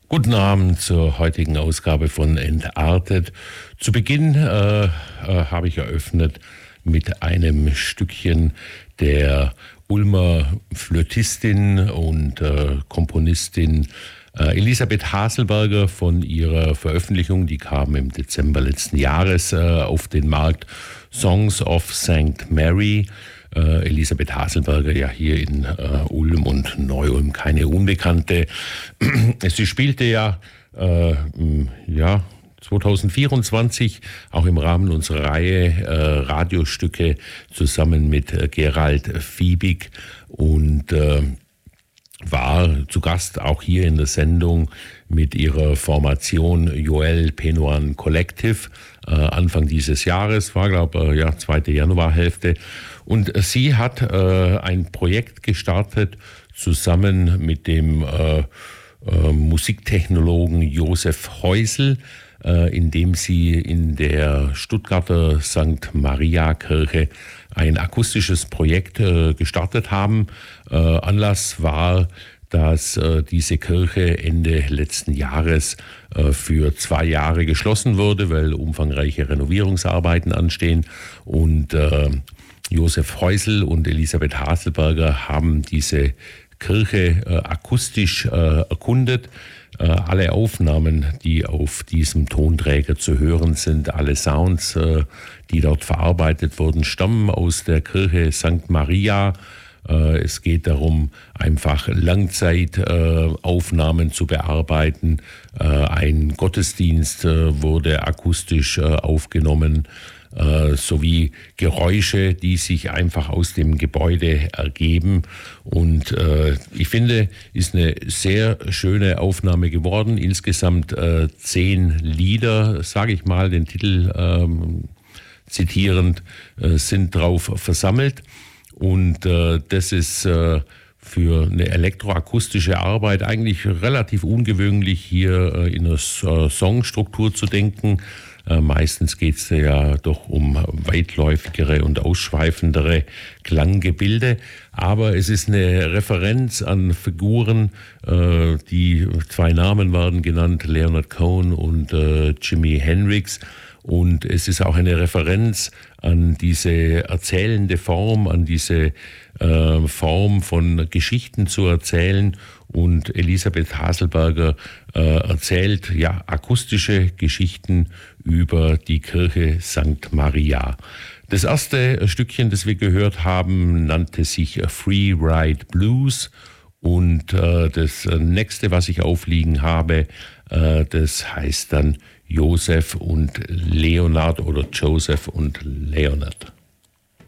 Guten Abend zur heutigen Ausgabe von Entartet. Zu Beginn habe ich eröffnet mit einem Stückchen der Ulmer Flötistin und Komponistin Elisabeth Haselberger von ihrer Veröffentlichung, die kam im Dezember letzten Jahres auf den Markt, Songs of St. Mary. Elisabeth Haselberger, ja hier in Ulm und Neu-Ulm keine Unbekannte. Sie spielte ja 2024 auch im Rahmen unserer Reihe Radiostücke zusammen mit Gerald Fiebig und war zu Gast auch hier in der Sendung mit ihrer Formation Joel Penoan Collective Anfang dieses Jahres, war glaube ich zweite Januarhälfte. Und sie hat ein Projekt gestartet zusammen mit dem Musiktechnologen Josef Heusel, in dem sie in der Stuttgarter St. Maria Kirche ein akustisches Projekt gestartet haben. Anlass war, dass diese Kirche Ende letzten Jahres für 2 Jahre geschlossen wurde, weil umfangreiche Renovierungsarbeiten anstehen. Und Josef Heusel und Elisabeth Haselberger haben diese Kirche akustisch erkundet. Alle Aufnahmen, die auf diesem Tonträger zu hören sind, alle Sounds, die dort verarbeitet wurden, stammen aus der Kirche St. Maria. Es geht darum, einfach Langzeitaufnahmen zu bearbeiten. Ein Gottesdienst wurde akustisch aufgenommen, sowie Geräusche, die sich einfach aus dem Gebäude ergeben. Und ich finde, ist eine sehr schöne Aufnahme geworden. Insgesamt 10 Lieder, sage ich mal, den Titel zitierend, sind drauf versammelt. Und das ist für eine elektroakustische Arbeit eigentlich relativ ungewöhnlich, hier in einer Songstruktur zu denken. Meistens geht es ja doch um weitläufigere und ausschweifendere Klanggebilde, aber es ist eine Referenz an Figuren, die 2 Namen werden genannt, Leonard Cohen und Jimi Hendrix. Und es ist auch eine Referenz an diese erzählende Form, an diese Form von Geschichten zu erzählen. Und Elisabeth Haselberger erzählt akustische Geschichten über die Kirche St. Maria. Das erste Stückchen, das wir gehört haben, nannte sich Free Ride Blues. Und das nächste, was ich aufliegen habe, das heißt dann Joseph und Leonard oder Joseph und Leonard.